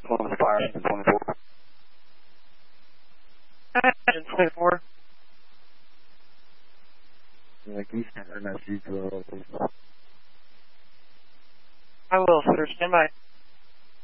Columbus Fire, engine 24. Engine 24. Yeah, can you send her message to her, please? I will, sir. Stand by.